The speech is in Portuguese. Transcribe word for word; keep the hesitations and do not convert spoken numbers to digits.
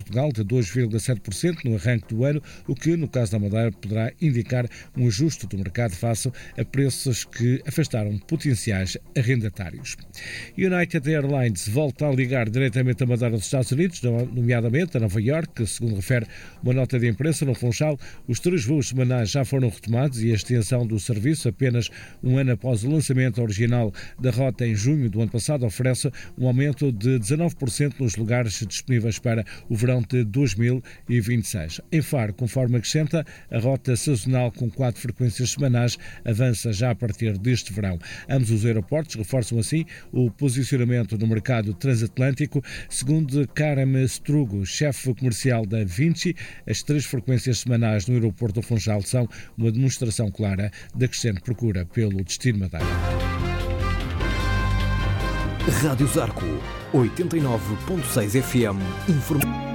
Portugal de dois vírgula sete por cento no arranque do ano, o que, no caso da Madeira, poderá indicar um ajuste do mercado face a preços que afastaram potenciais arrendatários. United Airlines volta a ligar diretamente a Madeira dos Estados Unidos, nomeadamente a Nova Iorque, segundo refere uma nota de imprensa no Funchal. Os três voos semanais já foram retomados e a extensão do serviço, apenas um ano após o lançamento original da rota em junho do ano passado, oferece um aumento de dezanove por cento nos lugares disponíveis para o verão de dois mil e vinte e seis. Em Faro, conforme acrescenta, a rota sazonal com quatro frequências semanais avança já a partir deste verão. Ambos os aeroportos reforçam assim o posicionamento no mercado transatlântico. Segundo Karen Strugo, chefe comercial da Vinci, as três frequências semanais no aeroporto do Funchal são uma demonstração clara da crescente procura pelo destino Madeira. Rádio Zarco, oitenta e nove ponto seis F M, informa...